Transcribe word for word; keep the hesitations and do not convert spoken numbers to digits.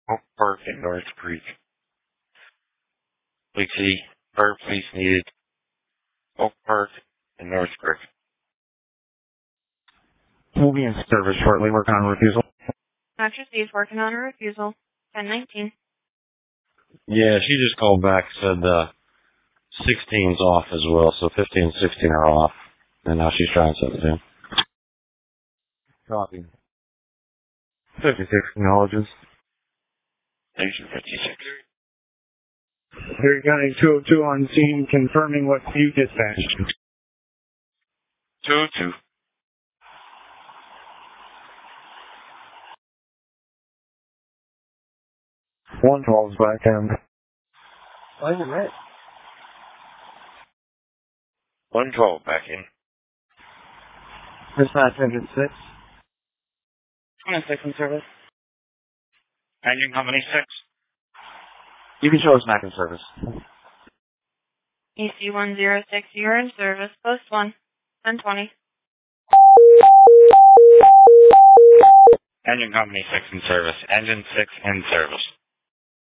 Oak Park and North Creek. Dixie, fire police needed. Oak Park and North Creek. We'll be in service shortly, working on refusal. Actress D is working on a refusal. ten nineteen. Yeah, she just called back, said uh, sixteen's off as well, so fifteen and sixteen are off. And now she's trying seventeen. Copy. fifty-six acknowledges. Station fifty-six. Here County two oh two on scene, confirming what you dispatched. two oh two. one twelve's back end. Oh, you're right. one twelve back in. Dispatch engine six. twenty-six in service. Engine company six. You can show us back in service. E C one zero six, you're in service. Post one. ten twenty. Engine company six in service. Engine six in service.